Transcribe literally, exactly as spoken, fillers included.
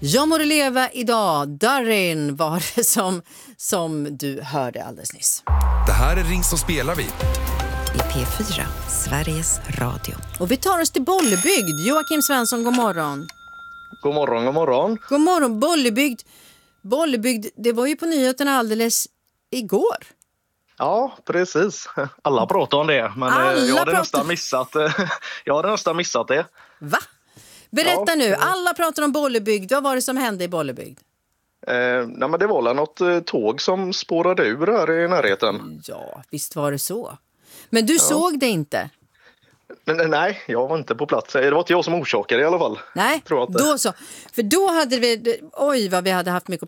Jag må leva idag. Darin var det som, som du hörde alldeles nyss. Det här är Ring så spelar vi. I P fyra, Sveriges Radio. Och vi tar oss till Bollebygd. Joakim Svensson, god morgon. God morgon, god morgon. God morgon, Bollebygd. Bollebygd, det var ju på nyheterna alldeles igår. Ja, precis. Alla pratar om det, men Alla jag hade pratar... nästan missat jag hade nästan missat det. Va? Berätta ja. nu, alla pratar om Bollebygd. Vad var det som hände i Bollebygd? Eh, nej, men det var något eh, tåg som spårade ur här i närheten. Ja, visst var det så. Men du ja. såg det inte? Men, nej, jag var inte på plats. Det var inte jag som orsakade i alla fall. Nej, Tror att det... då så. För då hade vi, oj vad vi hade haft mycket